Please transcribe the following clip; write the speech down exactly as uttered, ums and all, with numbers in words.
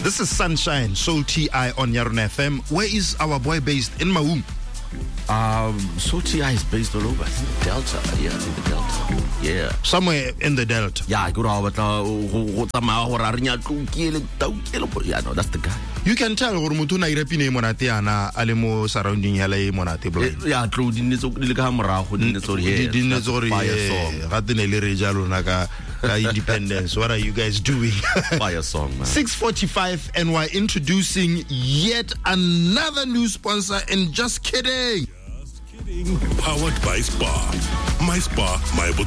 This is Sunshine, Soul T I on Yarona F M. Where is our boy based? In Maum? Um, Soul T I is based all over. I think the Delta. Yeah, I think the Delta. Yeah. Somewhere in the Delta. Yeah, I go to Yeah, no, that's the guy. You can tell gore motho na irepine monate ana a le mo surrounding ya le monate bro. Yeah, tlo di ne tso le ka morago di ne tso re. Di ne tso re ga tene le re jalo na ka independence. What are you guys doing? Fire song, man. six forty-five and we're introducing yet another new sponsor and just kidding. Just kidding. Powered by Spar. My Spar, my